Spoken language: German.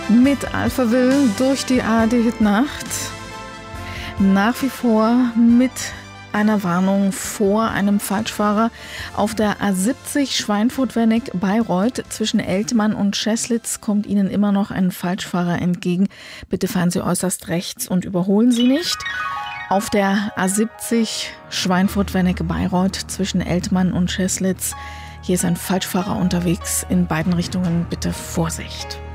Mit Alphaville durch die ARD-Hit-Nacht. Nach wie vor mit einer Warnung vor einem Falschfahrer auf der A70 Schweinfurt-Wernick-Bayreuth. Zwischen Eltmann und Scheßlitz kommt Ihnen immer noch ein Falschfahrer entgegen. Bitte fahren Sie äußerst rechts und überholen Sie nicht. Auf der A70 Schweinfurt-Wernick-Bayreuth zwischen Eltmann und Scheßlitz. Hier ist ein Falschfahrer unterwegs. In beiden Richtungen bitte Vorsicht.